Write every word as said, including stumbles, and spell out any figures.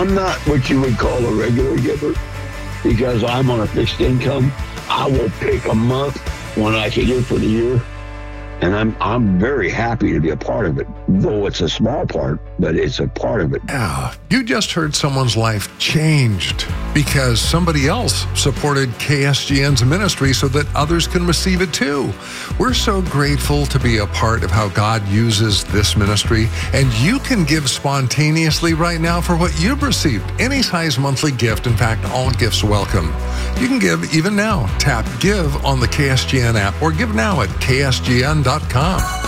I'm not what you would call a regular giver because I'm on a fixed income. I will pick a month when I can give for the year. And I'm I'm very happy to be a part of it, though it's a small part, but it's a part of it. Yeah, you just heard someone's life changed because somebody else supported K S G N's ministry so that others can receive it too. We're so grateful to be a part of how God uses this ministry, and you can give spontaneously right now for what you've received. Any size monthly gift, in fact, all gifts welcome. You can give even now. Tap Give on the K S G N app or give now at K S G N dot com.